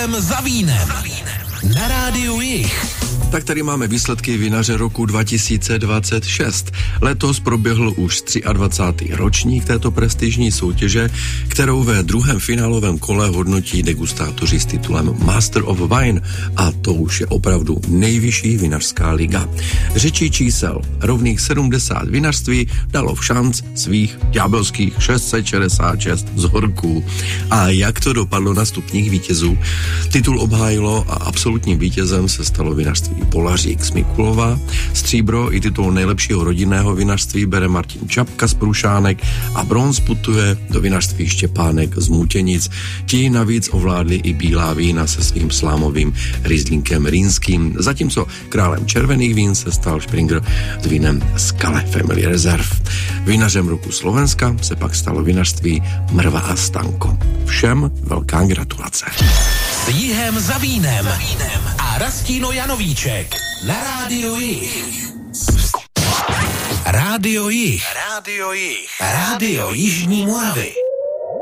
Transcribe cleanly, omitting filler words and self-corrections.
Jihem za vínem. Na rádiu Jih. Tak tady máme výsledky vinaře roku 2026. Letos proběhl už 23. ročník této prestižní soutěže, kterou ve druhém finálovém kole hodnotí degustátoři s titulem Master of Wine, a to už je opravdu nejvyšší vinařská liga. Řečí čísel rovných 70 vinařství dalo v šanc svých ďábelských 666 vzorků. A jak to dopadlo na stupních vítězů? Titul obhájilo a absolutním vítězem se stalo vinařství Polařík z Mikulova. Stříbro i titul nejlepšího rodinného vinařství bere Martin Čapka z Prušánek a bronz putuje do vinařství Štěpánek z Můtěnic. Ti navíc ovládli i bílá vína se svým slámovým Rieslingem rýnským, zatímco králem červených vín se stal Springer s vínem Skale Family Reserve. Vinařem roku Slovenska se pak stalo vinařství Mrva a Stanko. Všem velká gratulace. S Jihem za vínem a Rastíno Janovíček na rádiu Jih. Rádio Jih. Rádio Jižní Moravy.